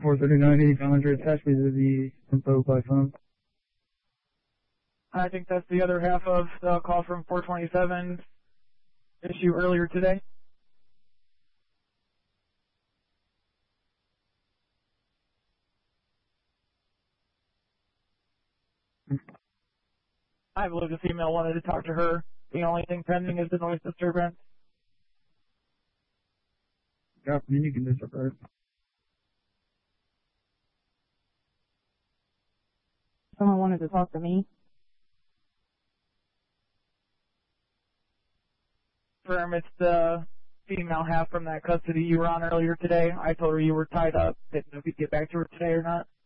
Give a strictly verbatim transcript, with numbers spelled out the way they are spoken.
four thirty-nine, eighty-five hundred, attach me to the info by phone. I think that's the other half of the call from four twenty-seven issue earlier today. I believe the female wanted to talk to her. The only thing pending is the noise disturbance. Yeah, I mean, you can disturb her. Someone wanted to talk to me. Confirm it's the female half from that custody you were on earlier today. I told her you were tied up. Didn't know if you'd get back to her today or not.